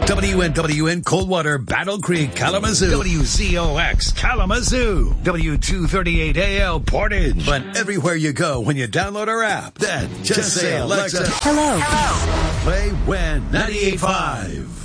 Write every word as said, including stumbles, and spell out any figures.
W N W N Coldwater, Battle Creek, Kalamazoo. W Z O X Kalamazoo. W two thirty-eight A L Portage. But everywhere you go when you download our app, then just, just say, Alexa, hello. Hello. Play W E N ninety-eight point five.